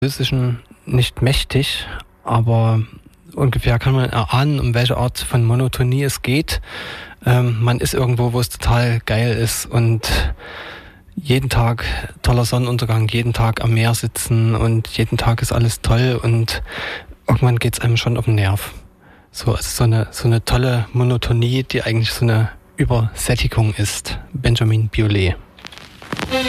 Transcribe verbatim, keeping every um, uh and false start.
Physischen nicht mächtig, aber ungefähr kann man erahnen, um welche Art von Monotonie es geht. Ähm, man ist irgendwo, wo es total geil ist und jeden Tag toller Sonnenuntergang, jeden Tag am Meer sitzen und jeden Tag ist alles toll und irgendwann geht es einem schon auf den Nerv. So, also so eine, so eine tolle Monotonie, die eigentlich so eine Übersättigung ist. Benjamin Biolay.